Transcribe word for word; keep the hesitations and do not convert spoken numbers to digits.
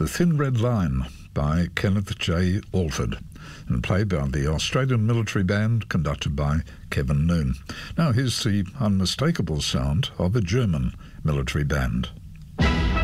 The Thin Red Line by Kenneth J. Alford, and played by the Australian Military Band, conducted by Kevin Noon. Now here's the unmistakable sound of a German military band.